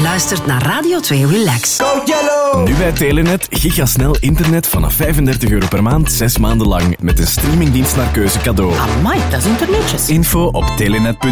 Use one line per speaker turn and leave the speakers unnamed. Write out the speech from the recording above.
luistert naar Radio 2 Relax.
Go Yellow!
Nu bij Telenet, gigasnel internet vanaf €35 per maand, 6 maanden lang. Met een streamingdienst naar keuze cadeau.
Amai, dat is internetjes.
Info op telenet.be.